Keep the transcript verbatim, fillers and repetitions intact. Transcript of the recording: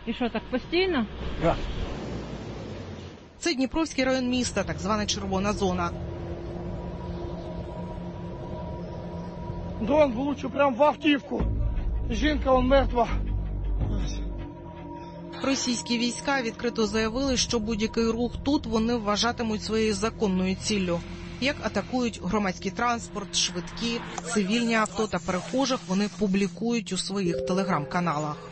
І що, так постійно? Так. Це Дніпровський район міста, так звана червона зона. Дрон влучив прямо в автівку. Жінка, он мертва. Російські війська відкрито заявили, що будь-який рух тут вони вважатимуть своєю законною ціллю. Як атакують громадський транспорт, швидкі, цивільні авто та перехожих, вони публікують у своїх телеграм-каналах.